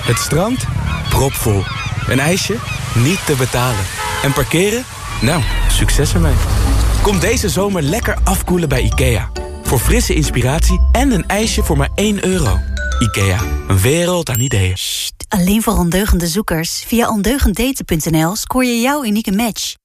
Het strand? Propvol. Een ijsje? Niet te betalen. En parkeren? Nou, succes ermee. Kom deze zomer lekker afkoelen bij IKEA. Voor frisse inspiratie en een ijsje voor maar €1. IKEA, een wereld aan ideeën. Sst, alleen voor ondeugende zoekers. Via ondeugenddaten.nl scoor je jouw unieke match.